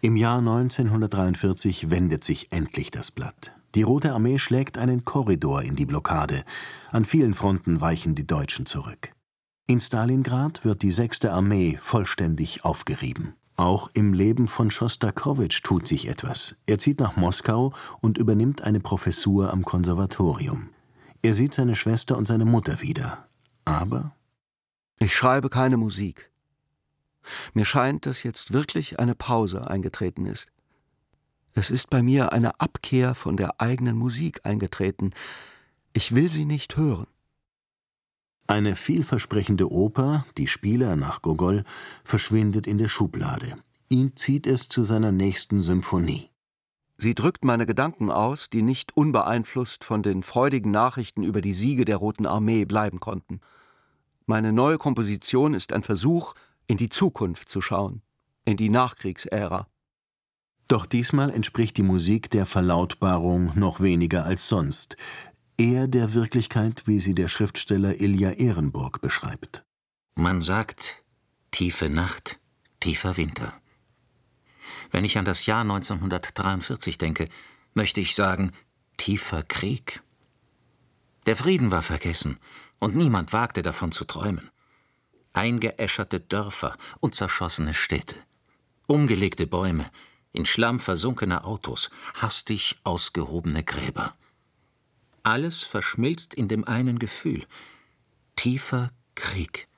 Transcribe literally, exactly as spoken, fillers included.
Im Jahr neunzehnhundertdreiundvierzig wendet sich endlich das Blatt. Die Rote Armee schlägt einen Korridor in die Blockade. An vielen Fronten weichen die Deutschen zurück. In Stalingrad wird die sechste Armee vollständig aufgerieben. Auch im Leben von Schostakowitsch tut sich etwas. Er zieht nach Moskau und übernimmt eine Professur am Konservatorium. Er sieht seine Schwester und seine Mutter wieder. Aber ich schreibe keine Musik. Mir scheint, dass jetzt wirklich eine Pause eingetreten ist. Es ist bei mir eine Abkehr von der eigenen Musik eingetreten. Ich will sie nicht hören. Eine vielversprechende Oper, die Spieler nach Gogol, verschwindet in der Schublade. Ihn zieht es zu seiner nächsten Symphonie. Sie drückt meine Gedanken aus, die nicht unbeeinflusst von den freudigen Nachrichten über die Siege der Roten Armee bleiben konnten. Meine neue Komposition ist ein Versuch, in die Zukunft zu schauen, in die Nachkriegsära. Doch diesmal entspricht die Musik der Verlautbarung noch weniger als sonst, eher der Wirklichkeit, wie sie der Schriftsteller Ilja Ehrenburg beschreibt. Man sagt, tiefe Nacht, tiefer Winter. Wenn ich an das Jahr neunzehnhundertdreiundvierzig denke, möchte ich sagen, tiefer Krieg. Der Frieden war vergessen und niemand wagte davon zu träumen. Eingeäscherte Dörfer und zerschossene Städte, umgelegte Bäume, in Schlamm versunkene Autos, hastig ausgehobene Gräber. Alles verschmilzt in dem einen Gefühl: tiefer Krieg.